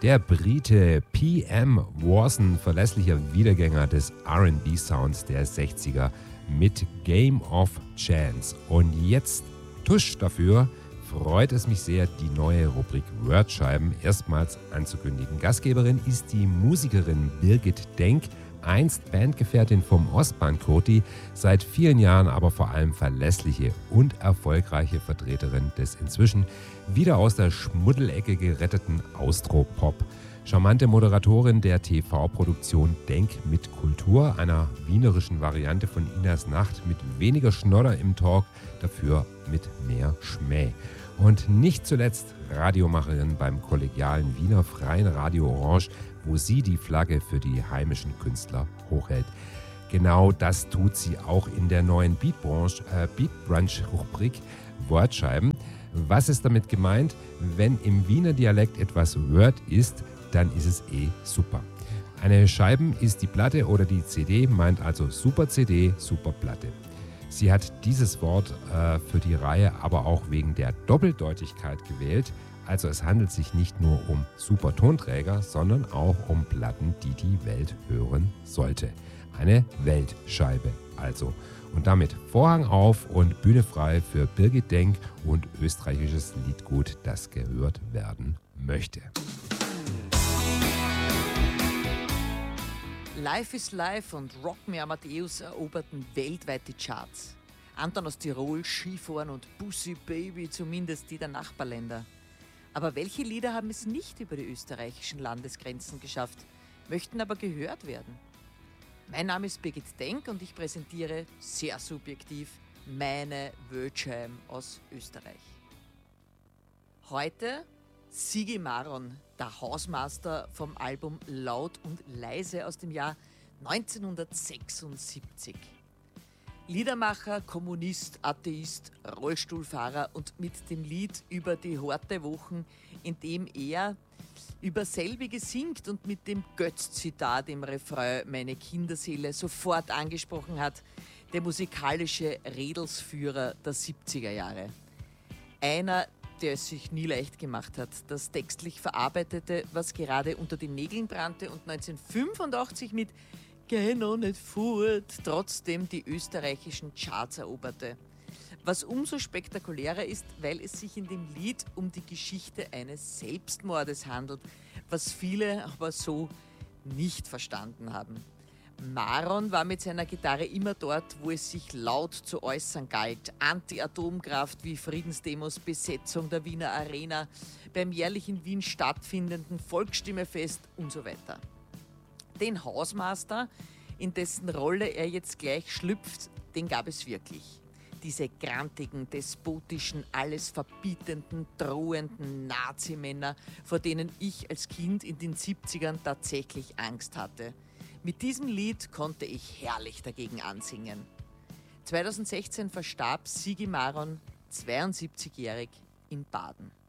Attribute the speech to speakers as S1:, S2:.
S1: Der Brite P.M. Warson, verlässlicher Wiedergänger des R&B-Sounds der 60er mit Game of Chance. Und jetzt, tusch dafür, freut es mich sehr, die neue Rubrik Wordscheiben erstmals anzukündigen. Gastgeberin ist die Musikerin Birgit Denk, einst Bandgefährtin vom Ostbahn-Kurti, seit vielen Jahren aber vor allem verlässliche und erfolgreiche Vertreterin des inzwischen wieder aus der Schmuddelecke geretteten Austropop. Charmante Moderatorin der TV-Produktion Denk mit Kultur, einer wienerischen Variante von Inas Nacht mit weniger Schnodder im Talk, dafür mit mehr Schmäh. Und nicht zuletzt Radiomacherin beim kollegialen Wiener Freien Radio Orange, wo sie die Flagge für die heimischen Künstler hochhält. Genau das tut sie auch in der neuen Beat-Brunch-Rubrik Wortscheiben. Was ist damit gemeint? Wenn im Wiener Dialekt etwas Word ist, dann ist es super. Eine Scheiben ist die Platte oder die CD, meint also Super CD, Super Platte. Sie hat dieses Wort für die Reihe aber auch wegen der Doppeldeutigkeit gewählt. Also es handelt sich nicht nur um super Tonträger, sondern auch um Platten, die die Welt hören sollte. Eine Weltscheibe also. Und damit Vorhang auf und Bühne frei für Birgit Denk und österreichisches Liedgut, das gehört werden möchte.
S2: Life is Life und Rock Me Amadeus eroberten weltweit die Charts. Anton aus Tirol, Skifahren und Pussy Baby, zumindest die der Nachbarländer. Aber welche Lieder haben es nicht über die österreichischen Landesgrenzen geschafft, möchten aber gehört werden? Mein Name ist Birgit Denk und ich präsentiere sehr subjektiv meine Wordscheiben aus Österreich. Heute Sigi Maron, der Hausmaster vom Album Laut und Leise aus dem Jahr 1976. Liedermacher, Kommunist, Atheist, Rollstuhlfahrer und mit dem Lied über die harte Wochen, in dem er über selbige singt und mit dem Götz-Zitat im Refrain meine Kinderseele sofort angesprochen hat, der musikalische Redelsführer der 70er Jahre. Einer, der es sich nie leicht gemacht hat, das textlich verarbeitete, was gerade unter den Nägeln brannte und 1985 mit Geh noch nicht fort trotzdem die österreichischen Charts eroberte. Was umso spektakulärer ist, weil es sich in dem Lied um die Geschichte eines Selbstmordes handelt, was viele aber so nicht verstanden haben. Maron war mit seiner Gitarre immer dort, wo es sich laut zu äußern galt. Anti-Atomkraft wie Friedensdemos, Besetzung der Wiener Arena, beim jährlich in Wien stattfindenden Volksstimmefest und so weiter. Den Hausmaster, in dessen Rolle er jetzt gleich schlüpft, den gab es wirklich. Diese grantigen, despotischen, alles verbietenden, drohenden Nazimänner, vor denen ich als Kind in den 70ern tatsächlich Angst hatte. Mit diesem Lied konnte ich herrlich dagegen ansingen. 2016 verstarb Sigi Maron, 72-jährig, in Baden.